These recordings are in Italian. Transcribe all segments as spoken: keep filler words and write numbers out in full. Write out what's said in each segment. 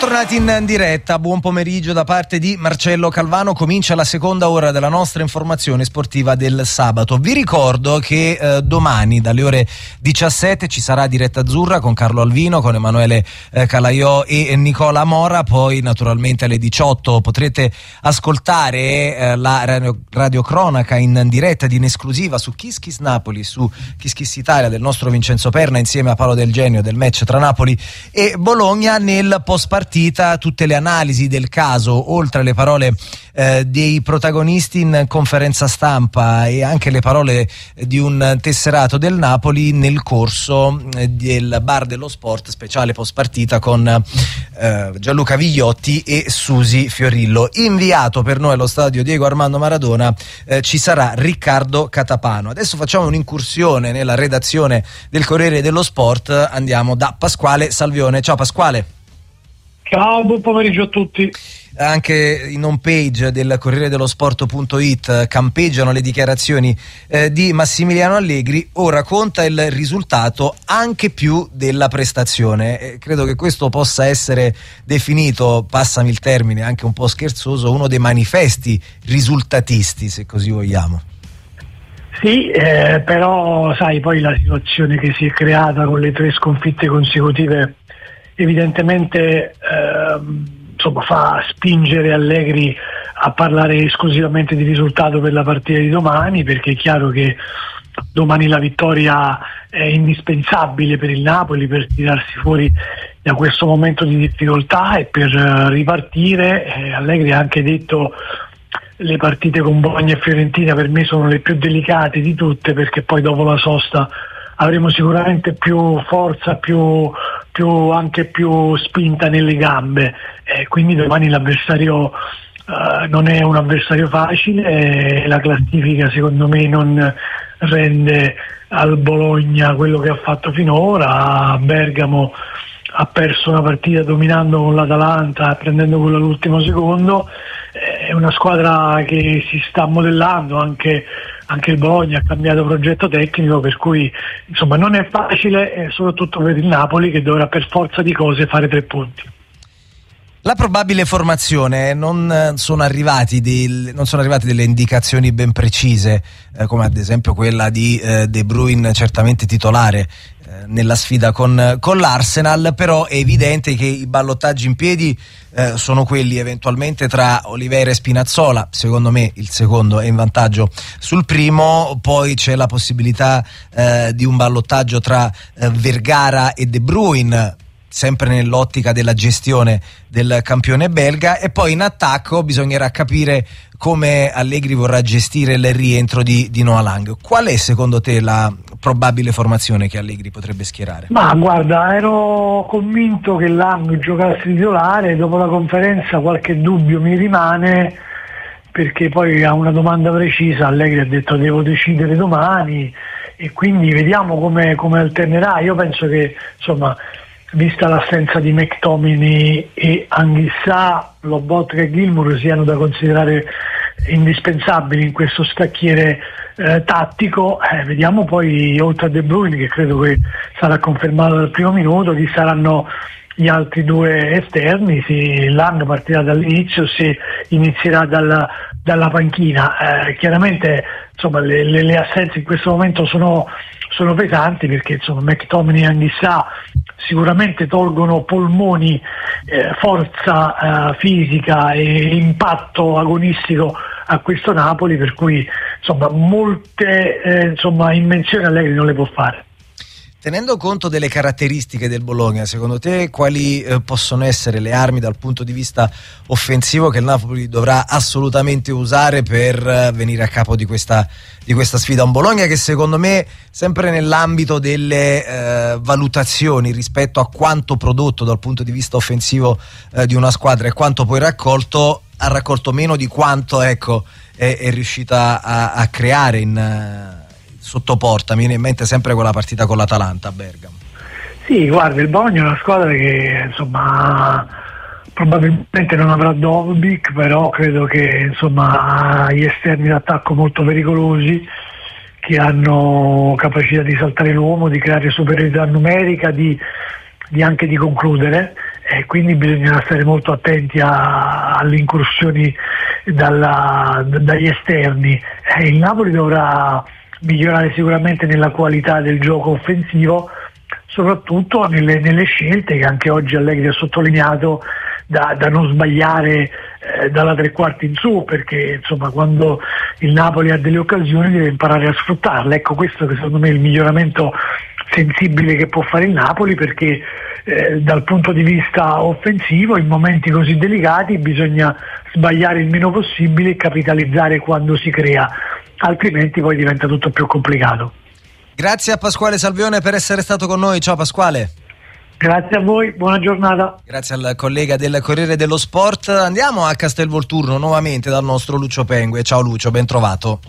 Bentornati in diretta, buon pomeriggio da parte di Marcello Calvano. Comincia la seconda ora della nostra informazione sportiva del sabato. Vi ricordo che eh, domani dalle ore diciassette ci sarà diretta azzurra con Carlo Alvino, con Emanuele eh, Calaiò e Nicola Mora. Poi naturalmente alle diciotto potrete ascoltare eh, la radio, radiocronaca in diretta ed in esclusiva su Kiss Kiss Napoli, su Kiss Kiss Italia del nostro Vincenzo Perna insieme a Paolo Del Genio del match tra Napoli e Bologna. Nel post partita tutte le analisi del caso, oltre alle parole eh, dei protagonisti in conferenza stampa e anche le parole di un tesserato del Napoli nel corso eh, del Bar dello Sport speciale post partita con eh, Gianluca Vigliotti e Susi Fiorillo. Inviato per noi allo stadio Diego Armando Maradona eh, ci sarà Riccardo Catapano. Adesso facciamo un'incursione nella redazione del Corriere dello Sport, andiamo da Pasquale Salvione. Ciao Pasquale. Ciao, buon pomeriggio a tutti. Anche in home page del Corriere dello Sport punto it campeggiano le dichiarazioni eh, di Massimiliano Allegri. Ora conta il risultato anche più della prestazione. Eh, credo che questo possa essere definito, passami il termine anche un po' scherzoso, uno dei manifesti risultatisti, se così vogliamo. Sì, eh, però sai, poi la situazione che si è creata con le tre sconfitte consecutive evidentemente ehm, insomma, fa spingere Allegri a parlare esclusivamente di risultato per la partita di domani, perché è chiaro che domani la vittoria è indispensabile per il Napoli per tirarsi fuori da questo momento di difficoltà e per ripartire. eh, Allegri ha anche detto: le partite con Bologna e Fiorentina per me sono le più delicate di tutte, perché poi dopo la sosta avremo sicuramente più forza, più, più anche più spinta nelle gambe, eh, quindi domani l'avversario eh, non è un avversario facile, e la classifica secondo me non rende al Bologna quello che ha fatto finora. A Bergamo ha perso una partita dominando con l'Atalanta, prendendo quello all'ultimo secondo. È una squadra che si sta modellando, anche, anche il Bologna ha cambiato progetto tecnico, per cui insomma non è facile, eh, soprattutto per il Napoli, che dovrà per forza di cose fare tre punti. La probabile formazione, non sono arrivati del, non sono arrivate delle indicazioni ben precise, eh, come ad esempio quella di eh, De Bruyne, certamente titolare eh, nella sfida con, con l'Arsenal, però è evidente che i ballottaggi in piedi eh, sono quelli eventualmente tra Oliveira e Spinazzola. Secondo me il secondo è in vantaggio sul primo, poi c'è la possibilità eh, di un ballottaggio tra eh, Vergara e De Bruyne, sempre nell'ottica della gestione del campione belga, e poi in attacco bisognerà capire come Allegri vorrà gestire il rientro di, di Noah Lang. Qual è secondo te la probabile formazione che Allegri potrebbe schierare? Ma guarda, ero convinto che Lang giocasse titolare. Dopo la conferenza qualche dubbio mi rimane, perché poi a una domanda precisa Allegri ha detto: devo decidere domani, e quindi vediamo come, come alternerà. Io penso che insomma, vista l'assenza di McTominay e Anghissà, Lobotka e Gilmour siano da considerare indispensabili in questo scacchiere eh, tattico. Eh, vediamo poi, oltre a De Bruyne, che credo che sarà confermato dal primo minuto, chi saranno gli altri due esterni, se l'anno partirà dall'inizio, se inizierà dalla, dalla panchina. Eh, chiaramente insomma, le, le, le assenze in questo momento sono, sono pesanti, perché insomma McTominay e Anghissà sicuramente tolgono polmoni, eh, forza eh, fisica e impatto agonistico a questo Napoli, per cui insomma molte eh, insomma invenzioni Allegri non le può fare. Tenendo conto delle caratteristiche del Bologna, secondo te quali eh, possono essere le armi dal punto di vista offensivo che il Napoli dovrà assolutamente usare per eh, venire a capo di questa, di questa sfida? Un Bologna che secondo me, sempre nell'ambito delle eh, valutazioni rispetto a quanto prodotto dal punto di vista offensivo eh, di una squadra e quanto poi raccolto, ha raccolto meno di quanto ecco è, è riuscita a, a creare in... Uh, sotto porta. Mi viene in mente sempre quella partita con l'Atalanta a Bergamo. Sì, guarda, il Bologna è una squadra che insomma probabilmente non avrà Dovbyk, però credo che insomma ha gli esterni d'attacco molto pericolosi, che hanno capacità di saltare l'uomo, di creare superiorità numerica, di, di anche di concludere. e quindi bisogna stare molto attenti a, alle incursioni dalla, dagli esterni. Eh, il Napoli dovrà migliorare sicuramente nella qualità del gioco offensivo, soprattutto nelle, nelle scelte che anche oggi Allegri ha sottolineato, da, da non sbagliare eh, dalla tre quarti in su, perché insomma quando il Napoli ha delle occasioni deve imparare a sfruttarle. Ecco, questo che secondo me è il miglioramento sensibile che può fare il Napoli, perché eh, dal punto di vista offensivo in momenti così delicati bisogna sbagliare il meno possibile e capitalizzare quando si crea, altrimenti poi diventa tutto più complicato. Grazie a Pasquale Salvione per essere stato con noi. Ciao Pasquale. Grazie a voi, buona giornata. Grazie al collega del Corriere dello Sport. Andiamo a Castelvolturno nuovamente dal nostro Lucio Pengue. Ciao Lucio, ben trovato.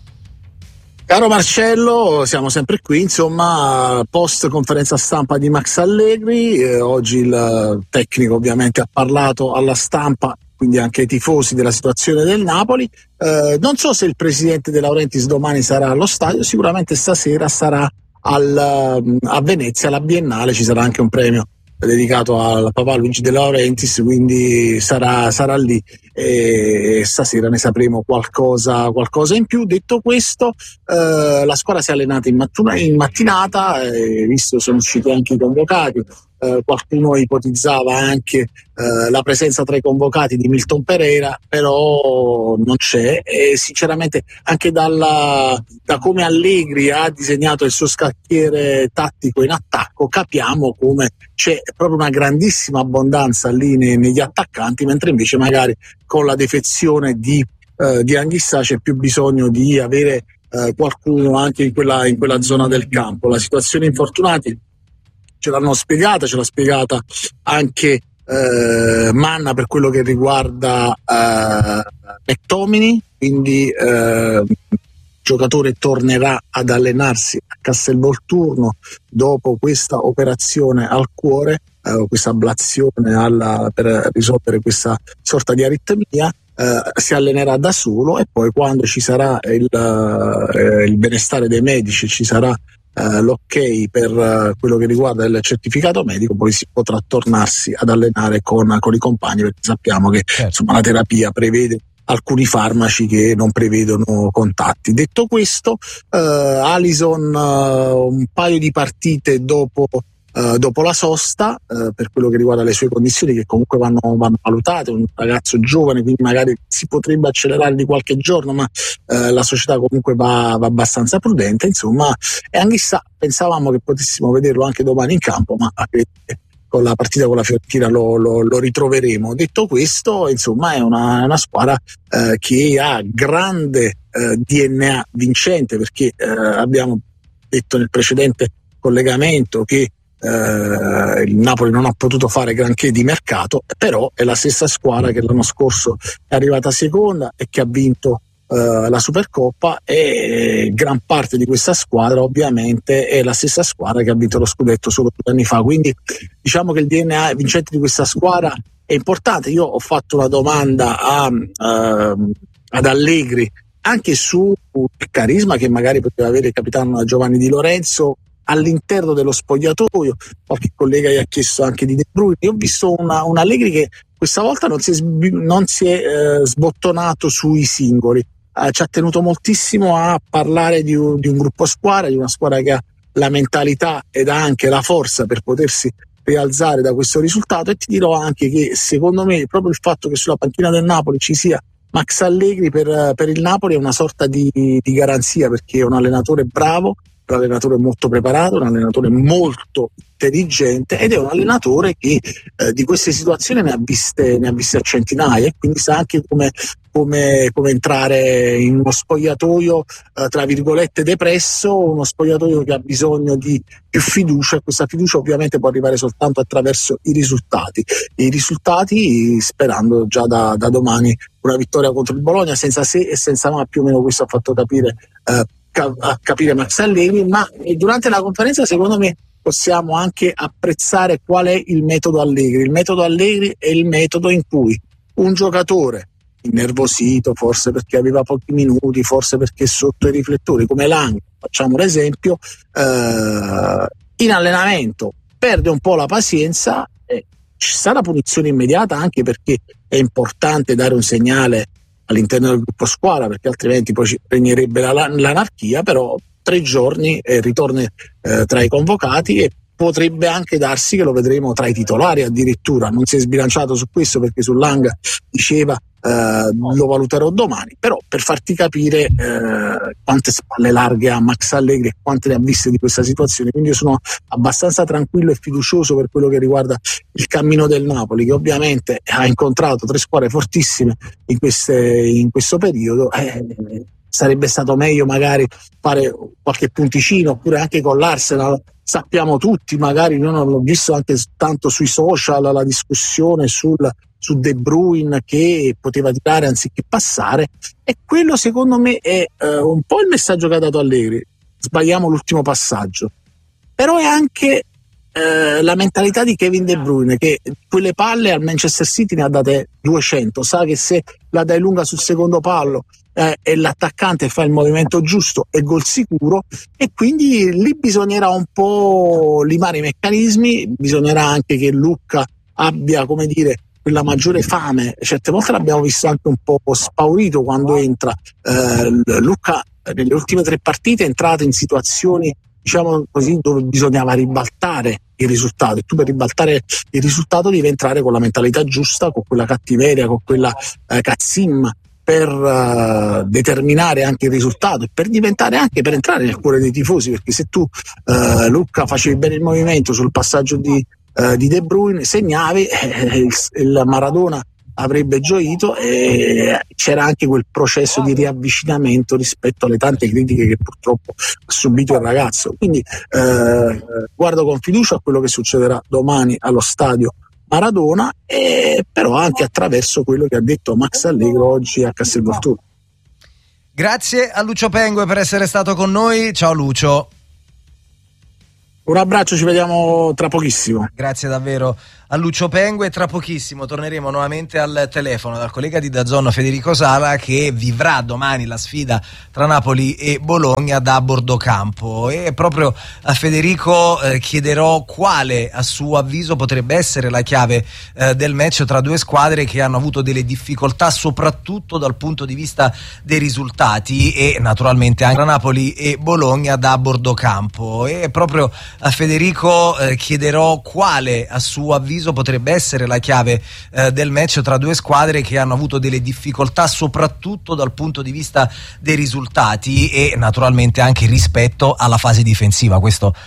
Caro Marcello, siamo sempre qui, insomma, post conferenza stampa di Max Allegri, eh, oggi il tecnico ovviamente ha parlato alla stampa, quindi anche ai tifosi, della situazione del Napoli. Eh, non so se il presidente De Laurentiis domani sarà allo stadio, sicuramente stasera sarà al, a Venezia, alla Biennale, ci sarà anche un premio dedicato al papà Luigi De Laurentiis, quindi sarà, sarà lì e stasera ne sapremo qualcosa, qualcosa in più. Detto questo, eh, la squadra si è allenata in, mattuna, in mattinata, eh, visto sono usciti anche i convocati. Eh, qualcuno ipotizzava anche eh, la presenza tra i convocati di Milton Pereira, però non c'è, e sinceramente anche dalla, da come Allegri ha disegnato il suo scacchiere tattico in attacco capiamo come c'è proprio una grandissima abbondanza lì nei, negli attaccanti, mentre invece magari con la defezione di, eh, di Anghissà c'è più bisogno di avere eh, qualcuno anche in quella, in quella zona del campo. La situazione infortunati ce l'hanno spiegata, ce l'ha spiegata anche eh, Manna per quello che riguarda eh, McTominay, quindi eh, il giocatore tornerà ad allenarsi a Castelvolturno dopo questa operazione al cuore, eh, questa ablazione alla, per risolvere questa sorta di aritmia. Uh, si allenerà da solo e poi quando ci sarà il, uh, il benestare dei medici, ci sarà uh, l'ok per uh, quello che riguarda il certificato medico, poi si potrà tornarsi ad allenare con, con i compagni, perché sappiamo che certo. insomma, la terapia prevede alcuni farmaci che non prevedono contatti. Detto questo, uh, Alisson uh, un paio di partite dopo Uh, dopo la sosta, uh, per quello che riguarda le sue condizioni, che comunque vanno, vanno valutate, un ragazzo giovane, quindi magari si potrebbe accelerare di qualche giorno, ma uh, la società comunque va, va abbastanza prudente, insomma, e Anghissà pensavamo che potessimo vederlo anche domani in campo, ma con la partita con la Fiorentina lo, lo, lo ritroveremo. Detto questo, insomma, è una, una squadra uh, che ha grande uh, D N A vincente, perché uh, abbiamo detto nel precedente collegamento che Uh, il Napoli non ha potuto fare granché di mercato, però è la stessa squadra che l'anno scorso è arrivata seconda e che ha vinto uh, la Supercoppa, e gran parte di questa squadra ovviamente è la stessa squadra che ha vinto lo scudetto solo due anni fa, quindi diciamo che il D N A vincente di questa squadra è importante. Io ho fatto una domanda a, uh, ad Allegri anche sul carisma che magari poteva avere il capitano Giovanni Di Lorenzo all'interno dello spogliatoio. Qualche collega gli ha chiesto anche di De Bruyne. Io ho visto una, un Allegri che questa volta non si è, sb- non si è eh, sbottonato sui singoli, eh, ci ha tenuto moltissimo a parlare di un, di un gruppo squadra, di una squadra che ha la mentalità ed ha anche la forza per potersi rialzare da questo risultato. E ti dirò anche che secondo me proprio il fatto che sulla panchina del Napoli ci sia Max Allegri per, per il Napoli è una sorta di, di garanzia, perché è un allenatore bravo, un allenatore molto preparato, un allenatore molto intelligente, ed è un allenatore che eh, di queste situazioni ne ha viste ne ha viste a centinaia, e quindi sa anche come, come, come entrare in uno spogliatoio eh, tra virgolette depresso, uno spogliatoio che ha bisogno di più fiducia, e questa fiducia ovviamente può arrivare soltanto attraverso i risultati i risultati sperando già da, da domani una vittoria contro il Bologna, senza se e senza ma. Più o meno questo ha fatto capire eh, a capire Max Allegri, ma durante la conferenza secondo me possiamo anche apprezzare qual è il metodo Allegri. Il metodo Allegri è il metodo in cui un giocatore innervosito, forse perché aveva pochi minuti, forse perché sotto i riflettori, come Lang, facciamo l'esempio, eh, in allenamento perde un po' la pazienza e ci sarà punizione immediata, anche perché è importante dare un segnale all'interno del gruppo squadra, perché altrimenti poi ci regnerebbe la, l'anarchia. Però tre giorni e ritorno eh, tra i convocati, e potrebbe anche darsi che lo vedremo tra i titolari addirittura. Non si è sbilanciato su questo, perché su Lang diceva eh, lo valuterò domani, però per farti capire eh, quante spalle larghe ha Max Allegri e quante ne ha viste di questa situazione. Quindi io sono abbastanza tranquillo e fiducioso per quello che riguarda il cammino del Napoli, che ovviamente ha incontrato tre squadre fortissime in, queste, in questo periodo. eh, sarebbe stato meglio magari fare qualche punticino, oppure anche con l'Arsenal. Sappiamo tutti, magari io non l'ho visto anche tanto sui social, la discussione sul, su De Bruyne che poteva tirare anziché passare, e quello secondo me è eh, un po' il messaggio che ha dato Allegri: sbagliamo l'ultimo passaggio. Però è anche eh, la mentalità di Kevin De Bruyne, che quelle palle al Manchester City ne ha date duecento, sa che se la dai lunga sul secondo palo eh, e l'attaccante fa il movimento giusto è gol sicuro, e quindi lì bisognerà un po' limare i meccanismi. Bisognerà anche che Lucca abbia, come dire, quella maggiore fame. Certe volte l'abbiamo visto anche un po' spaurito quando entra. eh, Lucca nelle ultime tre partite è entrato in situazioni, diciamo così, dove bisognava ribaltare il risultato, e tu per ribaltare il risultato devi entrare con la mentalità giusta, con quella cattiveria, con quella eh, cazzimma, per uh, determinare anche il risultato e per diventare anche, per entrare nel cuore dei tifosi, perché se tu uh, Lucca facevi bene il movimento sul passaggio di, uh, di De Bruyne, segnavi, eh, il, il Maradona avrebbe gioito, e c'era anche quel processo di riavvicinamento rispetto alle tante critiche che purtroppo ha subito il ragazzo. Quindi eh, guardo con fiducia a quello che succederà domani allo stadio Maradona, e però anche attraverso quello che ha detto Max Allegri oggi a Castelvolturno. Grazie a Lucio Pengue per essere stato con noi. Ciao Lucio. Un abbraccio, ci vediamo tra pochissimo. Grazie davvero a Lucio Pengue. Tra pochissimo torneremo nuovamente al telefono dal collega di DAZN Federico Sala, che vivrà domani la sfida tra Napoli e Bologna da bordocampo, e proprio a Federico eh, chiederò quale a suo avviso potrebbe essere la chiave eh, del match tra due squadre che hanno avuto delle difficoltà soprattutto dal punto di vista dei risultati, e naturalmente anche tra Napoli e Bologna da bordocampo. E proprio a Federico eh, chiederò quale a suo avviso potrebbe essere la chiave eh, del match tra due squadre che hanno avuto delle difficoltà soprattutto dal punto di vista dei risultati, e naturalmente anche rispetto alla fase difensiva. Questo